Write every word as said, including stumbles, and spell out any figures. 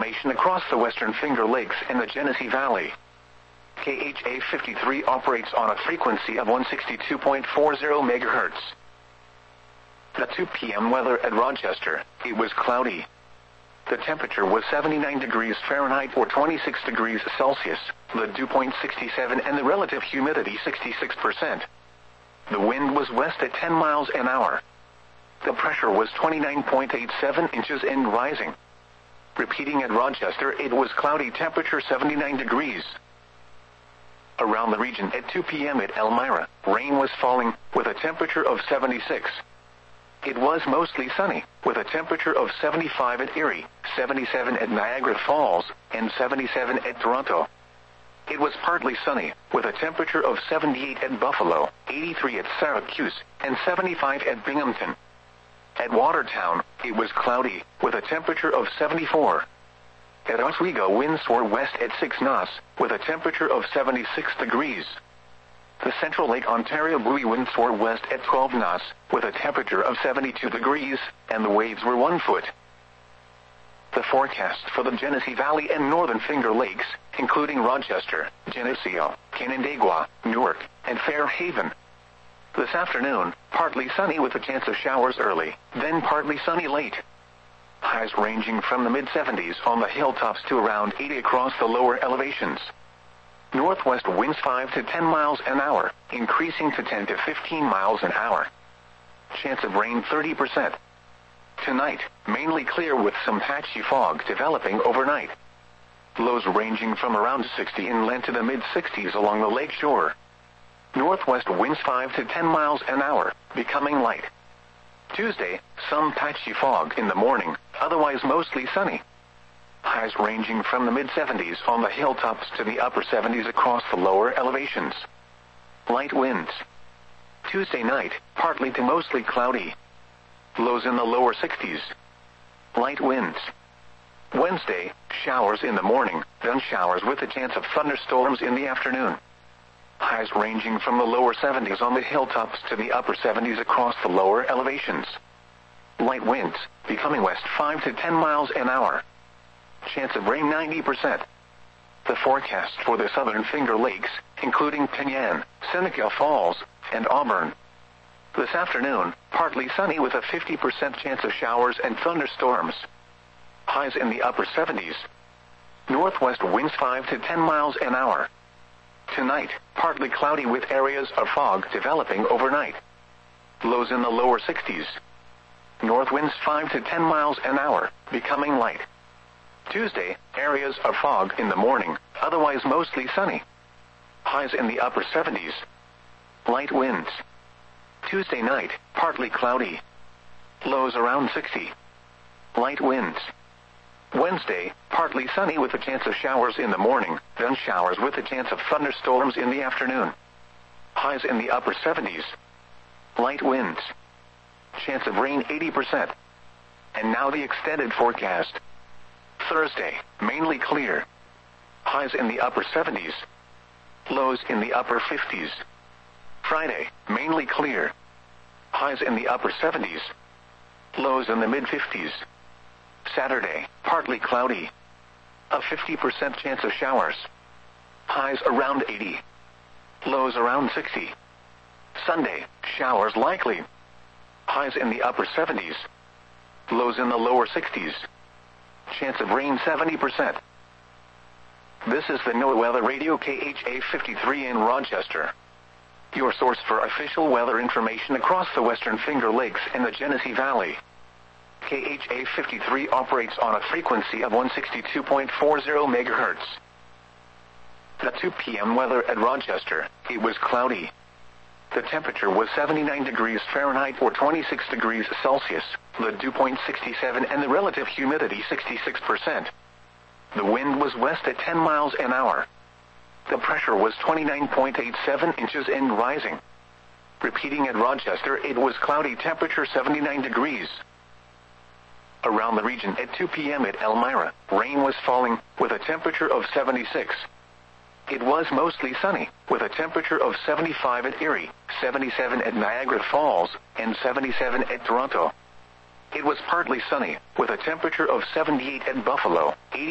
information across the Western Finger Lakes and the Genesee Valley. K H A fifty-three operates on a frequency of one sixty-two point four zero megahertz. At two p m weather at Rochester, it was cloudy. The temperature was seventy-nine degrees Fahrenheit or twenty-six degrees Celsius, the dew point sixty-seven and the relative humidity sixty-six percent. The wind was west at ten miles an hour. The pressure was twenty-nine point eight seven inches and rising. Repeating at Rochester, it was cloudy, temperature seventy-nine degrees. Around the region at two p m at Elmira, rain was falling, with a temperature of seventy-six. It was mostly sunny, with a temperature of seventy-five at Erie, seventy-seven at Niagara Falls, and seventy-seven at Toronto. It was partly sunny, with a temperature of seventy-eight at Buffalo, eighty-three at Syracuse, and seventy-five at Binghamton. At Watertown, it was cloudy, with a temperature of seventy-four. At Oswego, winds were west at six knots, with a temperature of seventy-six degrees. The Central Lake Ontario buoy winds were west at twelve knots, with a temperature of seventy-two degrees, and the waves were one foot. The forecast for the Genesee Valley and Northern Finger Lakes, including Rochester, Geneseo, Canandaigua, Newark, and Fairhaven. This afternoon, partly sunny with a chance of showers early, then partly sunny late. Highs ranging from the mid seventies on the hilltops to around eighty across the lower elevations. Northwest winds five to ten miles an hour, increasing to ten to fifteen miles an hour. Chance of rain thirty percent. Tonight, mainly clear with some patchy fog developing overnight. Lows ranging from around sixty inland to the mid sixties along the lake shore. Northwest winds five to ten miles an hour, becoming light. Tuesday, some patchy fog in the morning, otherwise mostly sunny. Highs ranging from the mid seventies on the hilltops to the upper seventies across the lower elevations. Light winds. Tuesday night, partly to mostly cloudy. Lows in the lower sixties. Light winds. Wednesday, showers in the morning, then showers with a chance of thunderstorms in the afternoon. Highs ranging from the lower seventies on the hilltops to the upper seventies across the lower elevations. Light winds, becoming west five to ten miles an hour. Chance of rain ninety percent. The forecast for the Southern Finger Lakes, including Penyan, Seneca Falls, and Auburn. This afternoon, partly sunny with a fifty percent chance of showers and thunderstorms. Highs in the upper seventies. Northwest winds five to ten miles an hour. Tonight, partly cloudy with areas of fog developing overnight. Lows in the lower sixties. North winds five to ten miles an hour, becoming light. Tuesday, areas of fog in the morning, otherwise mostly sunny. Highs in the upper seventies. Light winds. Tuesday night, partly cloudy. Lows around sixty. Light winds. Wednesday, partly sunny with a chance of showers in the morning, then showers with a chance of thunderstorms in the afternoon. Highs in the upper seventies. Light winds. Chance of rain eighty percent. And now the extended forecast. Thursday, mainly clear. Highs in the upper seventies. Lows in the upper fifties. Friday, mainly clear. Highs in the upper seventies. Lows in the mid fifties. Saturday, partly cloudy. A fifty percent chance of showers. Highs around eighty. Lows around sixty. Sunday, showers likely. Highs in the upper seventies. Lows in the lower sixties. Chance of rain seventy percent. This is the NOAA Weather Radio K H A fifty-three in Rochester. Your source for official weather information across the Western Finger Lakes and the Genesee Valley. K H A fifty-three operates on a frequency of one sixty-two point four zero megahertz. At two p m weather at Rochester, it was cloudy. The temperature was seventy-nine degrees Fahrenheit or twenty-six degrees Celsius, the dew point sixty-seven and the relative humidity sixty-six percent. The wind was west at ten miles an hour. The pressure was twenty-nine point eight seven inches and rising. Repeating at Rochester, it was cloudy, temperature seventy-nine degrees. Around the region at two p m at Elmira, rain was falling, with a temperature of seventy-six. It was mostly sunny, with a temperature of seventy-five at Erie, seventy-seven at Niagara Falls, and seventy-seven at Toronto. It was partly sunny, with a temperature of seventy-eight at Buffalo, eighty